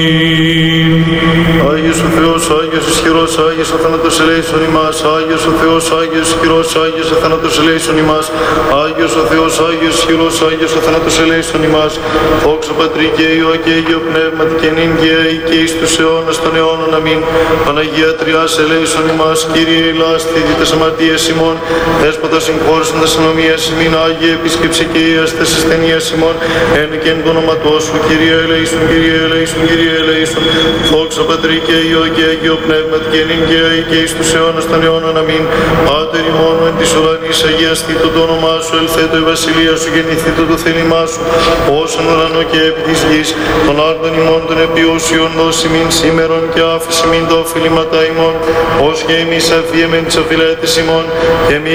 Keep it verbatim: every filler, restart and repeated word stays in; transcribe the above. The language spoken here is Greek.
Άγιος ο Θεός, Άγιος ισχυρός, Άγιος ο θάνατος ελέησον ημάς. Άγιος ο Θεός, Άγιος ισχυρός, Άγιος ο θάνατος ελέησον ημάς. Άγιος ο Θεός, Άγιος ισχυρός, Άγιος ο θάνατος ελέησον ημάς. Δόξα Πατρί και Υιό και Αγίο Πνεύματι και νυν και αεί και εις τους αιώνας των αιώνων. Αμήν. Παναγία Τριάς ελέησον ημάς. Κύριε Ηλάς, θύτη τας αμαρτίας ημών. Δέσποτα συγχώρησον τας ανομίας ημίν. Άγιε επίσκεψε και Υιάς τας ασθενείας ημών. Εν και εν το όνοματό σου, Κύριε ελέησον, Κύριε ελέησον, Κύριε ελέησον. Δόξα Πατρί και Υιό και Αγίο Πνεύματι και νυν και αεί και εις τους αιώνας των αιώνων. Αμήν. Πάτερ ημών εν της ουρανής, αγιαστήτω το όνομά σου, ελθέτω η βασιλεία σου, γεννηθήτω το θέλημά σου, ως εν ουρανό και επί της γης. Των άρτων ημών των επιούσιων δώσει μην σήμερον και άφηση μην τα οφειλήματα ημών, ως και εμείς αφιέμεν τις οφειλέτες ημών, και μη